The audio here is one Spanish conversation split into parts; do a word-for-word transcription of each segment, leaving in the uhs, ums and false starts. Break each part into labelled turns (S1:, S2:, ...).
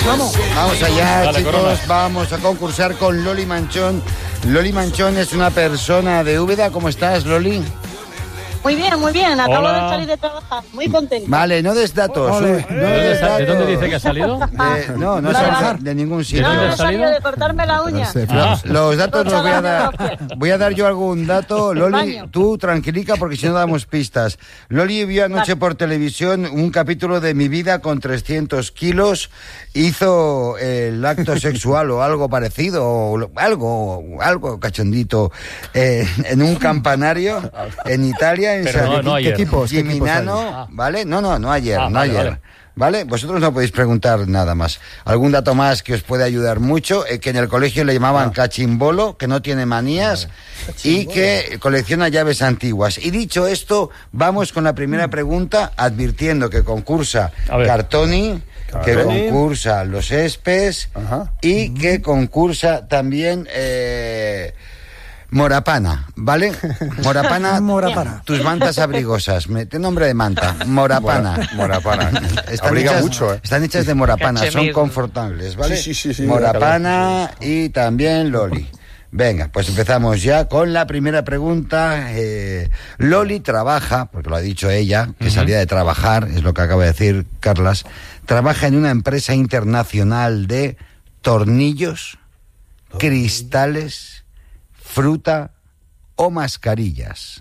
S1: vamos.
S2: Vamos allá,
S3: Dale,
S2: chicos,
S3: Corona.
S2: vamos a concursar con Loli Manchón. Loli Manchón es una persona de Úbeda. ¿Cómo estás, Loli?
S4: Muy bien, muy bien. Acabo
S3: Hola.
S4: de salir de trabajar. Muy contenta.
S2: Vale, no des datos.
S1: Ole.
S2: No
S3: ¿De
S2: des
S3: dónde, sa- ¿De
S2: datos.
S3: dónde dice que ha salido?
S2: De- no, no
S4: Vale,
S2: es
S4: vale.
S2: de ningún sitio.
S4: No,
S3: dónde
S4: no he
S3: has
S4: salido
S3: salido?
S4: de cortarme la uña.
S3: Ah,
S2: Los datos los voy a dar.
S4: Otra
S2: Voy a dar yo algún dato. Loli,
S4: Baño.
S2: tú tranquilica porque si no damos pistas. Loli vio anoche por televisión un capítulo de Mi vida con trescientos kilos. Hizo el acto sexual o algo parecido, o algo, algo cachondito, eh, en un campanario en Italia. En
S3: Pero
S2: San-
S3: no, no ayer.
S1: ¿Qué equipos? ¿Qué equipos
S2: Giminano,
S3: hay? Ah.
S2: ¿vale? No, no, no ayer,
S3: Ah,
S2: no
S3: vale,
S2: ayer.
S3: vale.
S2: ¿Vale? Vosotros no podéis preguntar nada más. Algún dato más que os puede ayudar mucho, eh, que en el colegio le llamaban cachimbolo, que no tiene manías y que colecciona llaves antiguas. Y dicho esto, vamos con la primera pregunta, advirtiendo que concursa
S3: A ver.
S2: Cartoni, que
S1: Cartoni.
S2: concursa Los Espes
S1: Ajá.
S2: y que concursa también eh, Morapana, ¿vale? Morapana,
S1: Morapana.
S2: tus mantas abrigosas. Me, te nombre de manta. Morapana.
S5: Morapana.
S2: Están
S5: Abriga
S2: hechas,
S5: mucho, ¿eh?
S2: Están hechas de morapana, son
S6: Cachemir.
S2: confortables, ¿vale?
S5: Sí, sí, sí, sí.
S2: Morapana y también Loli. Venga, pues empezamos ya con la primera pregunta. Eh, Loli trabaja, porque lo ha dicho ella, que salía de trabajar, es lo que acaba de decir Carlas, trabaja en una empresa internacional de tornillos, cristales, fruta o mascarillas.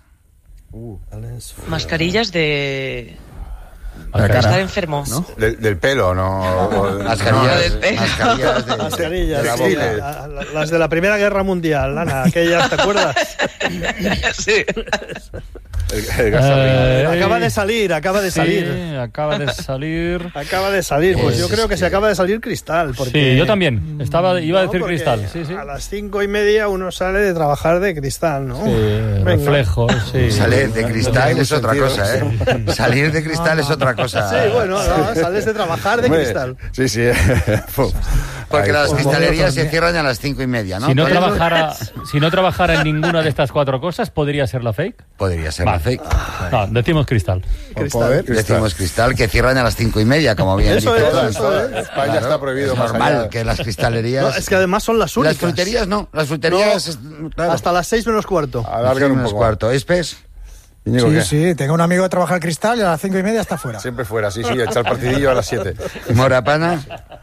S6: Mascarillas de...
S1: La
S6: de
S1: cara,
S6: estar enfermo.
S1: ¿no?
S5: Del, del pelo, ¿no? O-
S2: Mascarillas,
S6: no, de-
S2: mascarillas de,
S7: Mascarillas,
S2: de la
S7: sí,
S2: boca.
S7: la- la- las de la Primera Guerra Mundial, Ana, aquellas, ¿te acuerdas?
S6: Sí.
S5: El, el gas abriga.
S3: Eh,
S7: Acaba de salir, acaba de
S3: sí,
S7: salir.
S3: acaba de salir.
S7: Acaba de salir, pues
S2: Es
S7: yo creo que
S2: que-
S7: se acaba de salir Cristal. Porque,
S3: Sí, yo también. Estaba, iba a
S7: No,
S3: decir
S7: porque
S3: cristal. Sí, sí.
S7: A las cinco y media uno sale de trabajar de Cristal, ¿no?
S3: Sí,
S7: Venga.
S3: reflejos, sí.
S2: Salir de cristal
S5: tiene
S2: es otra
S5: sentido.
S2: cosa, ¿eh? Salir de cristal es otra cosa.
S7: Sí, bueno, no, sales de trabajar de
S5: Hombre,
S7: Cristal.
S5: Sí, sí.
S2: Porque
S5: Ahí.
S2: las cristalerías se cierran a las cinco y media, ¿no?
S3: Si no,
S2: Entonces,
S3: trabajara, si no trabajara en ninguna de estas cuatro cosas, ¿podría ser la fake?
S2: podría ser
S3: Vale.
S2: la fake.
S3: No, decimos cristal.
S1: Por poder.
S2: Decimos cristal que cierran a las cinco y media, como bien
S7: Eso
S2: dice
S7: es,
S2: Todas.
S7: eso
S5: Todas.
S7: es.
S5: España
S2: Claro,
S5: está prohibido
S2: es
S5: más
S2: normal
S5: allá.
S2: que las cristalerías...
S7: No, es que además son las únicas.
S2: Las fruterías no, las fruterías... es- claro.
S7: Hasta las seis menos cuarto.
S5: Alargan un
S2: menos
S5: poco.
S2: cuarto. ¿Espes?
S5: Íñigo,
S1: Sí,
S5: ¿qué?
S1: sí, tengo un amigo que trabaja al cristal y a las cinco y media está fuera.
S5: Siempre fuera, sí, sí, echa el partidillo a las siete.
S2: Morapana.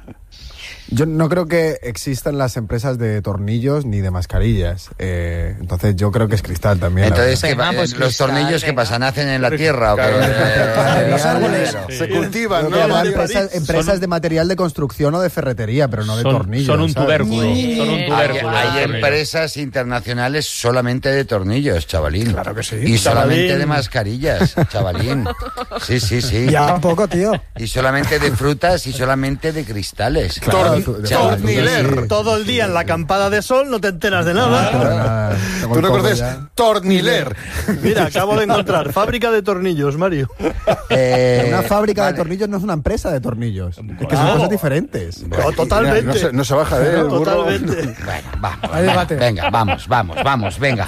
S8: Yo no creo que existan las empresas de tornillos ni de mascarillas. Eh, entonces yo creo que es cristal también. la
S2: Entonces,
S6: Venga,
S2: ¿qué,
S6: pues
S2: los
S6: cristal,
S2: tornillos que
S6: venga.
S2: pasan, ¿nacen en la tierra o qué?
S5: Claro.
S2: Eh,
S1: En los árboles.
S5: Se cultivan,
S8: verdad.
S5: ¿no?
S8: Llama
S7: de
S8: empresas
S7: París.
S8: empresas
S3: Son-
S8: de material de construcción o de ferretería, pero no de
S3: Son,
S8: tornillos.
S3: son un
S8: ¿sabes?
S3: tubérculo. Son un
S2: Hay,
S3: tubérculo.
S2: hay
S3: de tornillo.
S2: empresas internacionales solamente de tornillos, chavalín.
S1: Claro que sí.
S2: Y solamente
S7: Chavalín.
S2: de mascarillas, chavalín. Sí, sí, sí.
S1: Ya un poco, tío.
S2: Y solamente de frutas y solamente de cristales.
S8: Claro,
S5: Torn-
S8: de-
S5: Torniler.
S8: sí.
S7: Todo el día en la acampada de sol no te enteras de nada.
S8: Ah, tengo
S5: ¿Tú
S8: el
S5: no
S8: coco
S5: conoces?
S8: ya.
S5: Torniler.
S7: Mira, acabo de encontrar fábrica de tornillos, Mario.
S2: Eh,
S8: Una fábrica
S2: vale.
S8: de tornillos no es una empresa de tornillos. Es que son
S7: Ah.
S8: cosas diferentes.
S7: No, totalmente.
S5: No se, no se baja de él, el burro.
S7: Totalmente.
S2: Bueno, vamos.
S1: Hay debate.
S2: Venga, vamos, vamos, vamos, venga.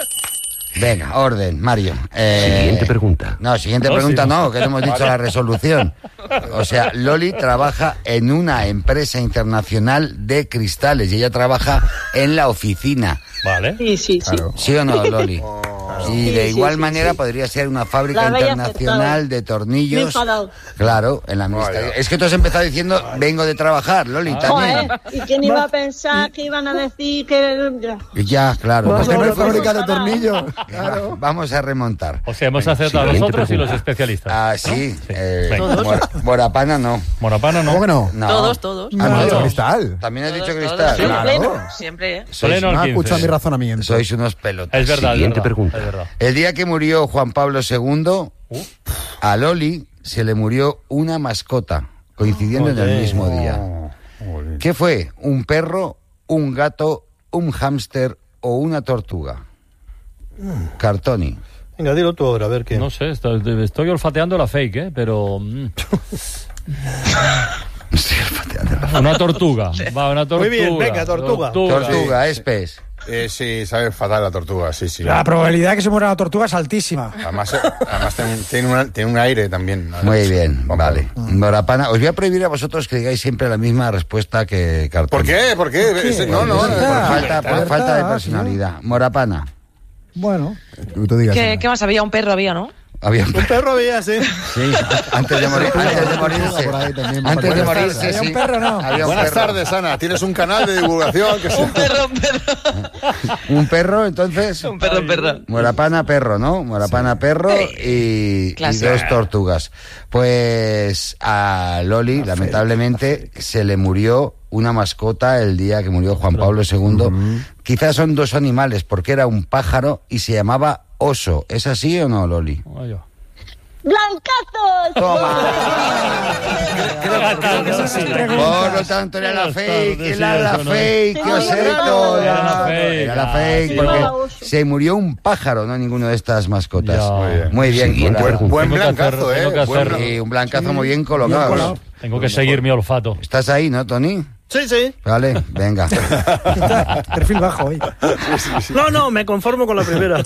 S2: Venga, orden, Mario. Eh,
S9: Siguiente pregunta.
S2: No, siguiente
S3: No,
S2: pregunta
S3: sí.
S2: no, que no hemos dicho la resolución. O sea, Loli trabaja en una empresa internacional de cristales y ella trabaja en la oficina.
S3: Vale.
S4: Sí, sí, sí.
S8: Claro.
S2: ¿Sí o no, Loli? Y de
S4: Sí, sí,
S2: igual
S4: sí,
S2: manera
S4: sí.
S2: podría ser una fábrica
S4: La habéis
S2: internacional
S4: acertado.
S2: de
S4: Me he
S2: tornillos.
S4: enfadado.
S2: Claro, en la administración.
S5: Vaya.
S2: Es que tú has empezado diciendo, vengo de trabajar, Loli, también.
S4: Joder, ¿y quién iba a pensar que iban a decir que...?
S2: Ya, claro.
S7: Vamos,
S8: Porque no hay
S7: vamos,
S8: fábrica de
S4: vamos.
S8: tornillos.
S2: Va- Vamos a remontar.
S3: O sea, hemos acertado
S9: siguiente
S3: nosotros y los
S9: pregunta.
S3: especialistas.
S2: Ah, sí. eh,
S3: Venga.
S2: Mor- Morapana no.
S3: Morapana, ¿no?
S8: ¿Cómo que no?
S2: No.
S6: Todos, todos.
S2: Ah, no,
S8: No,
S2: no.
S8: cristal.
S2: También has dicho
S6: Todos,
S2: cristal.
S6: todos. Sí,
S8: Claro.
S6: pleno, siempre, ¿eh?
S2: Sois,
S3: Pleno al
S8: No ha
S3: quince.
S8: escuchado mi razonamiento.
S2: sois unos pelotas.
S3: Es verdad, es
S9: Siguiente
S3: verdad,
S9: pregunta.
S3: es verdad.
S2: El día que murió Juan Pablo segundo, a Loli se le murió una mascota, coincidiendo en el mismo día. ¿Qué fue? ¿Un perro, un gato, un hámster o una tortuga? Cartoni.
S7: Venga, dilo tú ahora, a ver qué.
S3: No sé, estoy, estoy olfateando la fake, ¿eh? Pero... mm,
S2: Estoy olfateando la-
S3: una tortuga. Va, una tortuga.
S7: Muy bien, venga, tortuga.
S2: Tortuga, es pez.
S5: Eh, sí, sabe fatal la tortuga, sí, sí.
S1: La probabilidad de que se muera la tortuga es altísima.
S5: Además, eh, además tiene, tiene, una- tiene un aire también. ¿no?
S2: Muy bien,
S5: Vamos.
S2: vale. Morapana, os voy a prohibir a vosotros que digáis siempre la misma respuesta que Cartón.
S5: ¿Por qué? ¿Por qué?
S1: qué?
S5: Ese- No, no.
S2: Por
S5: eh,
S2: falta, por
S1: Libertad,
S2: falta de
S1: tío.
S2: personalidad. Morapana.
S1: Bueno,
S8: Tú digas.
S6: ¿Qué,
S8: Ana.
S6: ¿Qué más había? Un perro había, ¿no?
S2: Había un
S7: Un perro había, sí.
S2: Sí, antes de morir, antes de morirse.
S8: Por ahí también.
S2: Antes de
S8: Buenas
S2: morirse,
S1: tardes.
S2: sí.
S1: ¿Había un perro o no?
S2: Había un
S5: Buenas
S2: perro.
S5: tardes, Ana. Tienes un canal de divulgación que se...
S6: Un perro, un perro.
S2: Un perro, entonces.
S6: Un perro, un perro.
S2: Morapana, perro, ¿no? Morapana, perro y, y
S6: Clásico.
S2: dos tortugas. Pues a Loli, lamentablemente, se le murió una mascota el día que murió Juan Pablo segundo. Quizás son dos animales, porque era un pájaro y se llamaba oso. ¿Es así o no, Loli?
S3: Oye.
S4: ¡Blancazos!
S3: Creo que es así.
S2: Por lo tanto, era la
S3: Buenas
S2: fake,
S3: tardes,
S2: era
S3: sí,
S2: la
S3: eso no.
S2: fake, que os he
S4: Era la
S2: toda.
S3: fake.
S2: Era la
S3: Ah,
S2: fake,
S3: sí.
S2: porque
S4: Era oso.
S2: se murió un pájaro, no ninguno de estas mascotas.
S3: Ya.
S5: Muy bien.
S2: Muy bien,
S3: Sí,
S2: y
S3: bueno,
S2: la-
S5: Buen, buen
S3: Tengo que
S5: blancazo,
S3: hacer-
S5: ¿eh?
S3: tengo que
S5: Buen
S3: hacer-
S5: blan-
S2: y un blancazo muy bien colocado.
S1: colado.
S3: Tengo que seguir mi olfato.
S2: ¿Estás ahí, no, Tony?
S7: Sí, sí.
S2: Vale, venga.
S1: perfil bajo hoy.
S7: No, no, me conformo con la primera.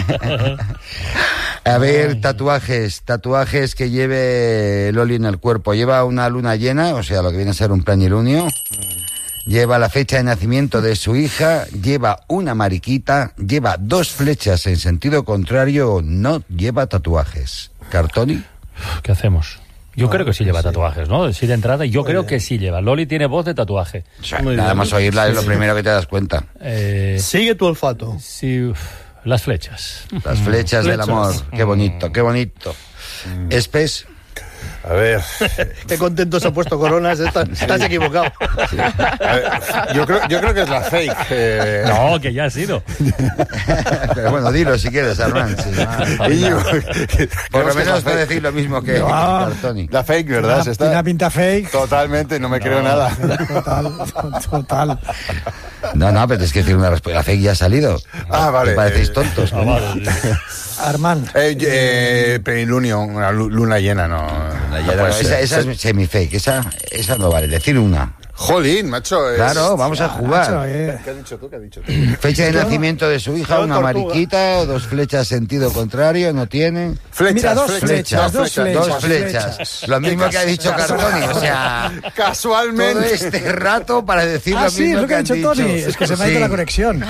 S2: A ver, tatuajes, tatuajes que lleve Loli en el cuerpo. Lleva una luna llena, o sea, lo que viene a ser un planilunio. Lleva la fecha de nacimiento de su hija, lleva una mariquita, lleva dos flechas en sentido contrario, no lleva tatuajes. ¿Cartoni?
S3: ¿Qué hacemos? Yo creo que sí lleva tatuajes, ¿no? Sí, de entrada, yo creo que sí lleva. Loli tiene voz de tatuaje.
S7: Muy
S2: Nada
S7: bien.
S2: más oírla es lo primero que te das cuenta.
S3: Eh,
S7: Sigue tu olfato.
S3: sí, uf, las flechas.
S2: Las flechas del
S7: Flechas.
S2: amor. Qué bonito, qué bonito. Espes,
S5: A ver,
S7: Qué contento se ha puesto Coronas. Estás, estás equivocado.
S5: a ver, yo, creo, yo creo que es la fake. eh.
S3: No, que ya ha sido.
S2: pero bueno, dilo si quieres, Armand. sí.
S5: Íñigo,
S2: Por
S5: creo
S2: lo
S5: que es la
S2: menos puedo
S5: fake.
S2: decir lo mismo que
S1: No.
S2: Cartoni.
S5: La fake, ¿verdad? Se
S1: Tiene una
S5: está...
S1: pinta fake.
S5: Totalmente, no me creo nada.
S1: Total, total.
S2: No, no, pero es que decir una respuesta. La fake ya ha salido.
S5: Ah, vale.
S2: Me parecéis
S5: Eh,
S2: tontos.
S3: Ah, vale, sí.
S1: Armand.
S5: Eh, eh, plenilunio, una lu- luna llena, no.
S2: Ya,
S5: no
S2: no,
S5: puede
S2: esa,
S5: ser.
S2: esa es semi-fake, esa, esa no vale. Decir una.
S5: Jolín, macho. es-
S2: Claro, vamos a
S1: Macho,
S2: jugar.
S1: eh.
S5: ¿Qué has dicho tú? ¿Qué has dicho tú?
S2: Fecha de nacimiento de su hija,
S7: Yo,
S2: una
S7: tortuga.
S2: mariquita o dos flechas sentido contrario, no tiene.
S5: Flechas,
S1: Mira, dos
S5: flechas,
S1: flechas, dos flechas.
S2: Dos flechas. Lo mismo que ha dicho Cartoni, o sea, todo
S5: Casualmente.
S2: este rato para decir
S1: Ah,
S2: lo
S1: sí,
S2: mismo
S1: es lo que ha
S2: han
S1: dicho Tony. Es que se me ha ido
S2: Sí.
S1: la conexión.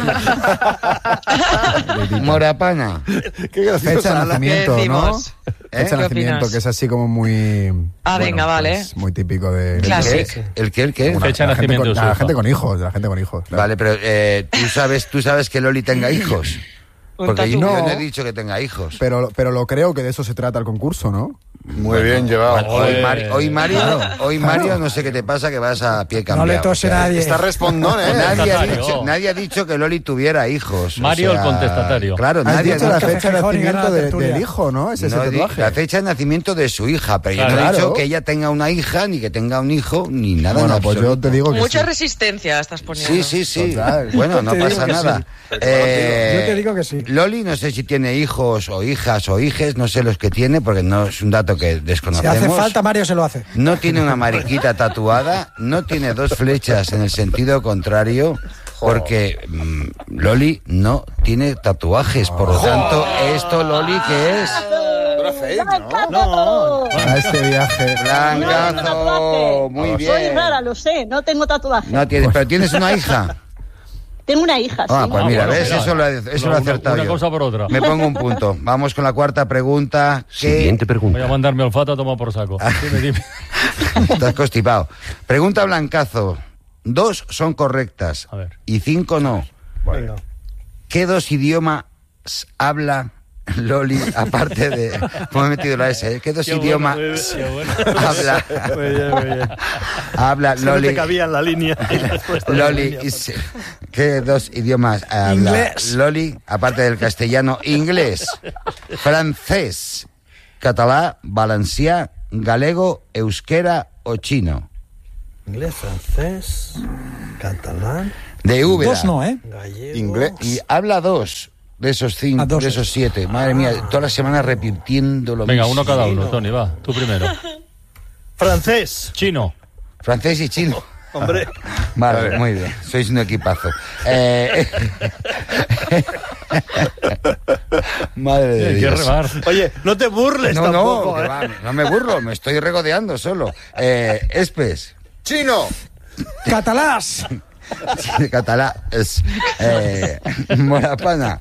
S2: Morapana.
S5: Qué gracioso.
S8: Fecha de nacimiento, ¿no?
S6: decimos?
S2: ¿Eh?
S8: Fecha de
S6: ¿Qué
S8: nacimiento,
S6: opinas?
S8: que es así como muy...
S6: Ah, venga, vale.
S8: pues, muy típico de...
S6: Claro.
S2: ¿El
S6: Clásico.
S2: qué? ¿El qué? ¿El qué?
S8: Bueno,
S3: Fecha de
S8: la gente
S3: nacimiento
S8: con-
S3: de su
S8: La
S3: hija.
S8: gente con hijos, la gente con hijos. claro.
S2: Vale, pero eh, ¿tú, sabes, tú sabes que Loli tenga hijos.
S6: Un
S2: Porque yo,
S6: tatu.
S2: yo no
S8: No.
S2: he dicho que tenga hijos.
S8: Pero, pero lo creo que de eso se trata el concurso, ¿no?
S5: Muy bien llevado.
S2: Bueno, hoy,
S3: Joder.
S2: Mari- hoy Mario, hoy Mario, no sé qué te pasa, que vas a pie
S1: No
S2: cambiado.
S1: le tose
S2: o sea,
S1: nadie.
S5: Está respondón, ¿eh?
S2: Nadie ha,
S3: Contestatario.
S2: dicho, nadie ha dicho que Loli tuviera hijos. o
S3: Mario el
S2: sea,
S3: contestatario.
S2: Claro,
S8: Has
S2: nadie ha
S8: dicho la
S2: dicho.
S8: fecha de
S1: Café Gijón y gana
S8: nacimiento
S1: la
S8: de-
S1: tertulia.
S8: del hijo, ¿no? Es ese
S2: No di-
S8: tatuaje.
S2: la fecha de nacimiento de su hija, pero yo no he
S8: Claro.
S2: dicho que ella tenga una hija, ni que tenga un hijo, ni nada.
S8: Bueno,
S2: en
S8: pues yo
S2: absoluto.
S8: te digo que
S6: Mucha
S8: sí.
S6: resistencia estás poniendo.
S2: Sí, sí, sí.
S8: Total.
S2: Bueno, no
S1: Te digo
S2: pasa
S1: que
S2: nada.
S1: sí.
S2: Eh,
S1: Yo te digo que sí.
S2: Loli, no sé si tiene hijos o hijas o hijes, no sé los que tiene, porque no es un dato que
S1: Si
S2: desconocemos.
S1: hace falta, Mario se lo hace.
S2: No tiene una mariquita tatuada, no tiene dos flechas en el sentido contrario, porque mm, Loli no tiene tatuajes. Por lo tanto, ¿esto, Loli, qué es?
S5: Era fake, ¿no?
S7: No.
S8: A este viaje.
S2: Blancazo, muy
S4: Soy
S2: bien.
S4: rara, lo sé, no tengo tatuaje.
S2: No tienes, pero tienes una hija.
S4: Tengo una hija,
S2: Ah,
S4: sí.
S2: pues
S3: Ah,
S2: mira,
S3: bueno,
S2: ¿ves?
S3: mira.
S2: Eso lo he, eso lo he
S3: Una-
S2: acertado
S3: una
S2: yo.
S3: cosa por otra.
S2: Me pongo un punto. Vamos con la cuarta pregunta. Que
S3: Voy a mandar mi olfato a tomar por saco. Dime, dime.
S2: estás constipado. Pregunta Blancazo. Dos son correctas
S3: A ver.
S2: y cinco no.
S7: Venga.
S2: ¿Qué dos idiomas habla Loli, aparte de... ¿Cómo he metido la S? ¿eh? ¿Qué dos
S3: Qué bueno,
S2: idiomas
S3: muy bien, qué bueno.
S2: habla,
S7: Muy bien, muy bien.
S2: habla
S7: Solo
S2: Loli?
S7: te cabía en la línea. y la respuesta de la
S2: Loli,
S7: línea.
S2: y se- ¿qué dos idiomas habla
S1: Inglés.
S2: Loli, aparte del castellano? Inglés, francés, catalá, valencià, galego, euskera o chino.
S7: Inglés, francés, catalán,
S2: De Úbeda.
S1: Dos no, ¿eh?
S7: gallego.
S5: Inglés.
S2: Y habla dos de esos cinco,
S1: Ah, dos.
S2: de esos siete. Madre mía, todas las semanas repitiendo lo
S3: Venga,
S2: mismo.
S3: uno cada uno, Tony, va. Tú primero.
S7: Francés.
S3: Chino.
S2: Francés y chino.
S7: Hombre.
S2: Vale, muy bien. Sois un equipazo. Eh, Madre de
S3: Hay que
S2: Dios.
S3: remar.
S7: Oye, no te burles
S2: No,
S7: tampoco,
S2: no, que
S7: ¿eh?
S2: va, no me burlo, me estoy regodeando solo. Eh, Espes.
S5: ¡Chino!
S1: Catalás.
S2: Sí, catalá es eh, Morapana.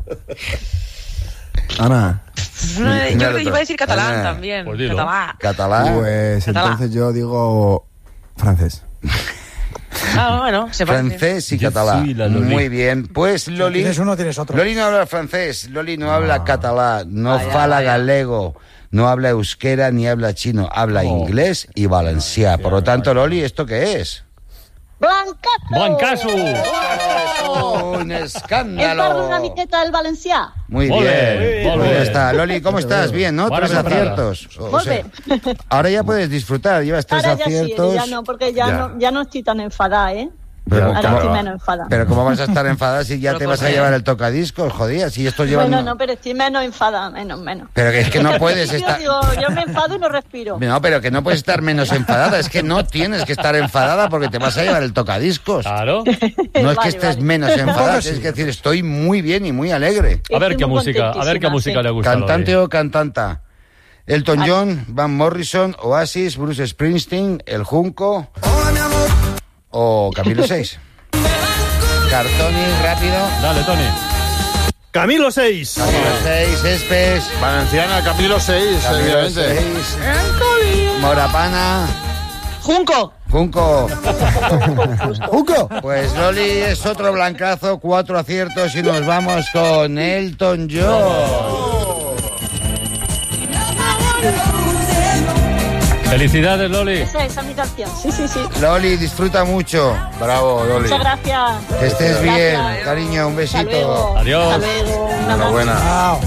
S8: Ana,
S6: Yo
S2: Mira,
S6: iba a decir catalán
S2: ah,
S6: también.
S3: pues dilo.
S6: Catalán.
S2: Catalá.
S8: pues
S6: Catalá.
S8: entonces yo digo francés.
S6: Ah, bueno, se parece.
S2: Francés y
S3: Yo
S2: catalá.
S3: soy la Loli.
S2: Muy bien. Pues Loli.
S1: Tienes uno, tienes otro.
S2: Loli no habla francés, Loli no habla catalá, no
S6: Vaya,
S2: fala
S6: vaya.
S2: galego, no habla euskera ni habla chino, habla
S3: Oh.
S2: inglés y valencià. Por lo tanto, Loli, ¿esto qué es?
S4: Blancazo!
S3: ¡Blancazo!
S2: Un
S4: El
S2: escándalo.
S4: parlo una miqueta del valencià.
S2: Muy
S3: Ole,
S2: bien.
S3: ole.
S2: Pues ya está. Loli, ¿cómo estás? Bien, ¿no?
S3: Buena
S2: Tres
S3: temporada.
S2: aciertos. O
S4: Molt
S2: sea,
S4: bé.
S2: ahora ya puedes disfrutar. Llevas tres
S4: Ahora ya sí,
S2: aciertos.
S4: ya no, porque ya,
S2: Ya.
S4: No, ya no estoy tan enfadada, ¿eh?
S2: Pero,
S4: Ahora
S2: ¿cómo,
S4: estoy menos enfadada.
S2: pero ¿cómo vas a estar enfadada si ya
S6: Pero
S2: te
S6: ¿por
S2: vas a
S6: qué?
S2: llevar el tocadiscos? Jodía, si esto lleva...
S4: Bueno, no, pero estoy menos enfadada, menos, menos.
S2: Pero que es que no puedes
S4: Yo
S2: estar...
S4: digo, yo me enfado y no respiro.
S2: No, pero que no puedes estar menos enfadada. Es que no tienes que estar enfadada porque te vas a llevar el tocadiscos.
S3: Claro.
S2: No es que
S4: Vale,
S2: estés
S4: vale.
S2: menos enfadada,
S1: Tampoco
S2: tienes
S1: sí.
S2: que decir, estoy muy bien y muy alegre.
S3: A ver
S4: Estoy
S3: qué
S4: muy
S3: música, a ver qué
S4: contentísima,
S3: música
S4: sí.
S3: le gusta a Loli.
S2: Cantante o cantanta. Elton John, Van Morrison, Oasis, Bruce Springsteen, El Junco o Camilo seis. Cartoni, rápido.
S3: Dale, Tony.
S7: Camilo seis.
S2: Camilo seis, Espes.
S5: Valenciana, Camilo seis,
S2: Camilo
S5: evidentemente.
S2: seis. Morapana.
S6: Junco.
S2: Junco.
S8: ¡Junco!
S2: Pues Loli es otro blancazo, cuatro aciertos y nos vamos con Elton John.
S3: Felicidades, Loli.
S4: Esa, esa es mi canción. Sí, sí, sí.
S2: Loli, disfruta mucho.
S5: Bravo, Loli.
S4: Muchas gracias.
S2: Que estés bien,
S4: Gracias.
S2: cariño, un
S4: Hasta
S2: besito.
S4: luego.
S3: Adiós.
S4: Hasta luego. Un abrazo.
S5: Enhorabuena.
S1: Chao.